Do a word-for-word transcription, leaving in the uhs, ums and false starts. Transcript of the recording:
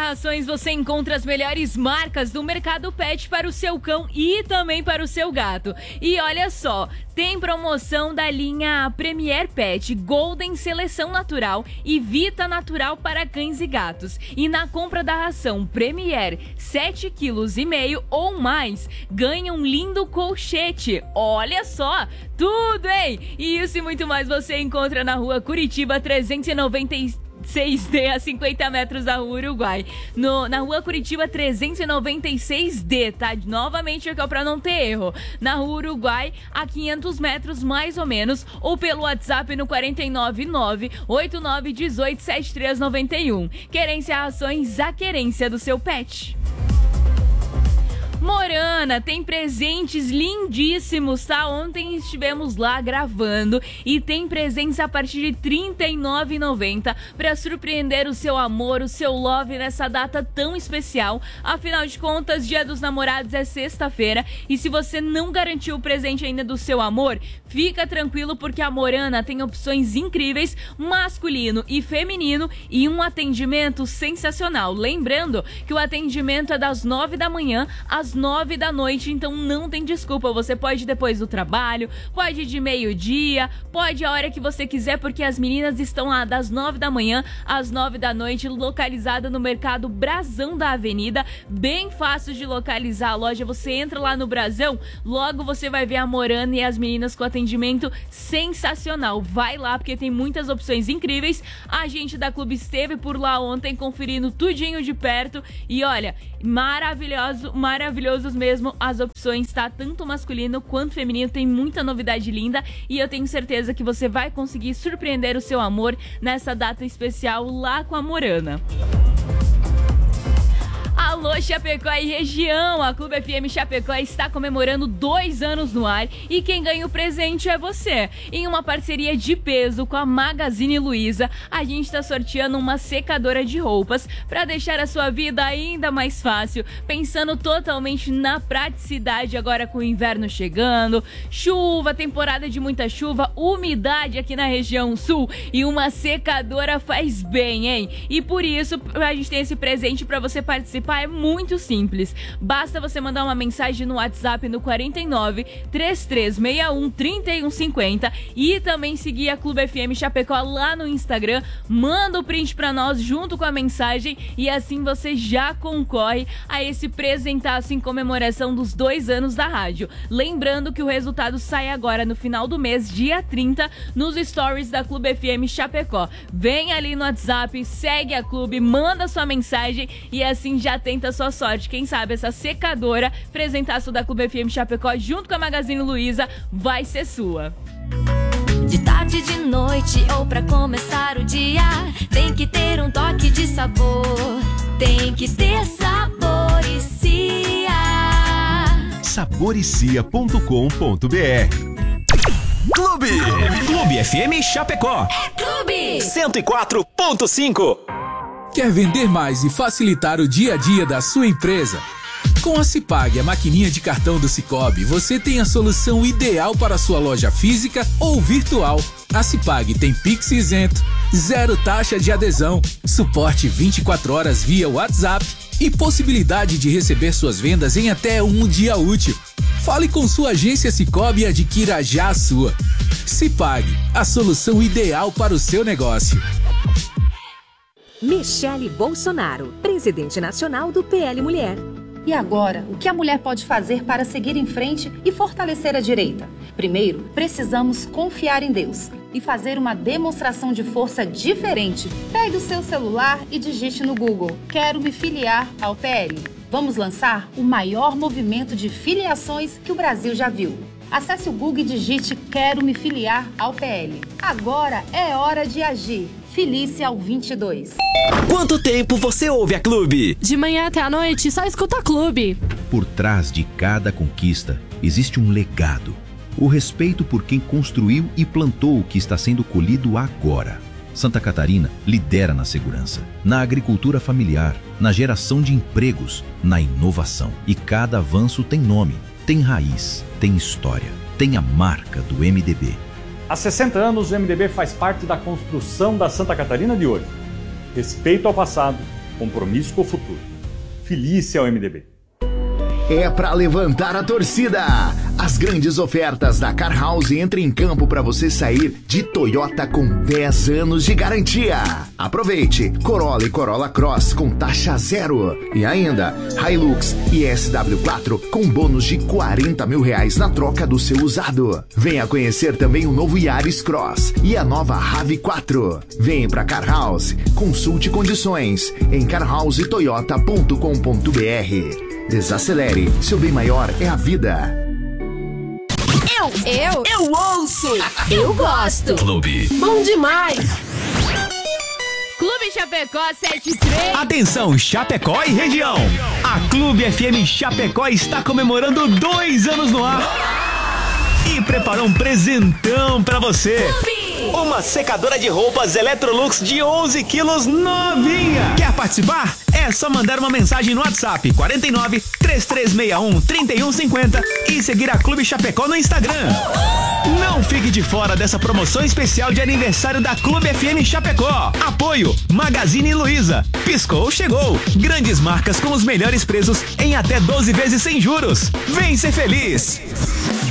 a Rações você encontra as melhores marcas do mercado pet para o seu cão e também para o seu gato. E olha só, tem promoção da linha Premier Pet, Golden Seleção Natural e Vita Natural para cães e gatos. E na compra da ração Premier sete quilos e meio ou mais, ganha um lindo colchete. Olha só, tudo, hein? E isso e muito mais você encontra na rua Curitiba trezentos e noventa e seis D, a cinquenta metros da rua Uruguai. No, na rua Curitiba trezentos e noventa e seis D, tá? Novamente aqui, ó, pra não ter erro. Na rua Uruguai, a quinhentos metros mais ou menos, ou pelo WhatsApp no quatro nove nove, oito nove um oito, sete três nove um. Querência Rações, a querência do seu pet. Morana tem presentes lindíssimos, tá? Ontem estivemos lá gravando e tem presentes a partir de trinta e nove reais e noventa centavos para surpreender o seu amor, o seu love nessa data tão especial. Afinal de contas, Dia dos Namorados é sexta-feira e se você não garantiu o presente ainda do seu amor, fica tranquilo porque a Morana tem opções incríveis, masculino e feminino e um atendimento sensacional. Lembrando que o atendimento é das nove da manhã às nove da noite, então não tem desculpa. Você pode ir depois do trabalho, pode ir de meio-dia, pode a hora que você quiser, porque as meninas estão lá das nove da manhã às nove da noite, localizada no Mercado Brasão da Avenida, bem fácil de localizar a loja. Você entra lá no Brasão, logo você vai ver a Morana e as meninas com atendimento sensacional. Vai lá, porque tem muitas opções incríveis. A gente da Clube esteve por lá ontem, conferindo tudinho de perto e olha, maravilhoso, maravilhosos mesmo as opções, tá? Tanto masculino quanto feminino, tem muita novidade linda e eu tenho certeza que você vai conseguir surpreender o seu amor nessa data especial lá com a Morana. Alô Chapecó e região, a Clube F M Chapecó está comemorando dois anos no ar e quem ganha o presente é você. Em uma parceria de peso com a Magazine Luiza, a gente está sorteando uma secadora de roupas para deixar a sua vida ainda mais fácil, pensando totalmente na praticidade agora com o inverno chegando, chuva, temporada de muita chuva, umidade aqui na região sul e uma secadora faz bem, hein? E por isso a gente tem esse presente para você participar. É muito simples, basta você mandar uma mensagem no WhatsApp no quarenta e nove, três três seis um, trinta e um cinquenta e também seguir a Clube F M Chapecó lá no Instagram, manda o print pra nós junto com a mensagem e assim você já concorre a esse presentaço em comemoração dos dois anos da rádio. Lembrando que o resultado sai agora no final do mês, dia trinta, nos stories da Clube F M Chapecó. Vem ali no WhatsApp, segue a Clube, manda sua mensagem e assim já tenta a sua sorte. Quem sabe essa secadora, presentaço da Clube F M Chapecó junto com a Magazine Luiza, vai ser sua. De tarde, de noite ou pra começar o dia, tem que ter um toque de sabor, tem que ter Saboricia. saboricia ponto com ponto b r. Clube. Clube F M Chapecó. É Clube cento e quatro ponto cinco. Quer vender mais e facilitar o dia a dia da sua empresa? Com a Cipag, a maquininha de cartão do Cicobi, você tem a solução ideal para a sua loja física ou virtual. A Cipag tem Pix isento, zero taxa de adesão, suporte vinte e quatro horas via WhatsApp e possibilidade de receber suas vendas em até um dia útil. Fale com sua agência Cicobi e adquira já a sua. Cipag, a solução ideal para o seu negócio. Michele Bolsonaro, presidente nacional do P L Mulher. E agora, o que a mulher pode fazer para seguir em frente e fortalecer a direita? Primeiro, precisamos confiar em Deus e fazer uma demonstração de força diferente. Pegue o seu celular e digite no Google: quero me filiar ao P L. Vamos lançar o maior movimento de filiações que o Brasil já viu. Acesse o Google e digite quero me filiar ao P L. Agora é hora de agir. Filie-se ao vinte e dois. Quanto tempo você ouve a Clube? De manhã até a noite, só escuta a Clube. Por trás de cada conquista, existe um legado. O respeito por quem construiu e plantou o que está sendo colhido agora. Santa Catarina lidera na segurança, na agricultura familiar, na geração de empregos, na inovação. E cada avanço tem nome, tem raiz, tem história, tem a marca do M D B. Há sessenta anos, o M D B faz parte da construção da Santa Catarina de hoje. Respeito ao passado, Compromisso com o futuro. Felice ao M D B. É pra levantar a torcida. As grandes ofertas da Car House entram em campo para você sair de Toyota com dez anos de garantia. Aproveite Corolla e Corolla Cross com taxa zero. E ainda Hilux e S W quatro com bônus de quarenta mil reais na troca do seu usado. Venha conhecer também o novo Yaris Cross e a nova RAV quatro. Vem pra Car House, consulte condições em car house toyota ponto com ponto b r. Desacelere, seu bem maior é a vida. Eu, eu, eu ouço, eu gosto. Clube. Bom demais. Clube Chapecó setenta e três. Atenção, Chapecó e região. A Clube F M Chapecó está comemorando dois anos no ar e preparou um presentão pra você. Clube. Uma secadora de roupas Electrolux de onze quilos novinha. Quer participar? É só mandar uma mensagem no WhatsApp quarenta e nove, três três seis um, trinta e um cinquenta e seguir a Clube Chapecó no Instagram. Não fique de fora dessa promoção especial de aniversário da Clube F M Chapecó. Apoio Magazine Luiza. Piscou, chegou. Grandes marcas com os melhores preços em até doze vezes sem juros. Vem ser feliz.